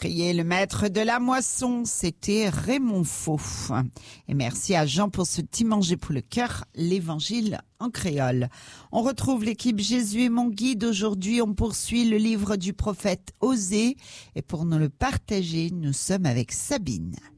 prié le maître de la moisson, c'était Raymond Faux. Et merci à Jean pour ce petit manger pour le cœur, l'évangile en créole. On retrouve l'équipe Jésus est mon guide. Aujourd'hui, on poursuit le livre du prophète Osée. Et pour nous le partager, nous sommes avec Sabine.